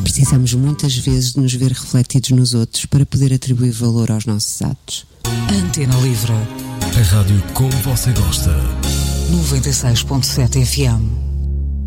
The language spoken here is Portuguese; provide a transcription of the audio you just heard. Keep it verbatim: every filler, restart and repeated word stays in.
Precisamos muitas vezes de nos ver refletidos nos outros para poder atribuir valor aos nossos atos. Antena Livre. A rádio como você gosta. noventa e seis ponto sete F M.